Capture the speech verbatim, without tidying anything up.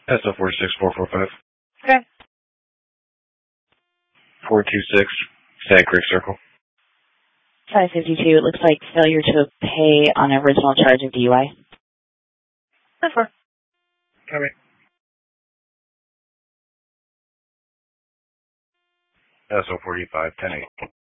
S O four six four four five. Okay. four two six, Sand Creek Circle. five fifty-two, it looks like failure to pay on original charge of D U I. That's fine. All right. S O forty-five, ten eight.